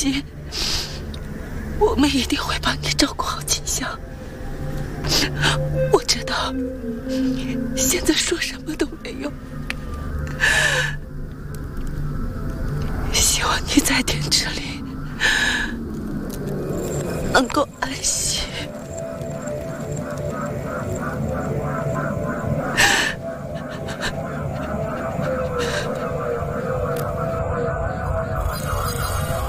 心，我们一定会帮你照顾好秦香。我知道现在说什么都没用，希望你在天池里能够安息。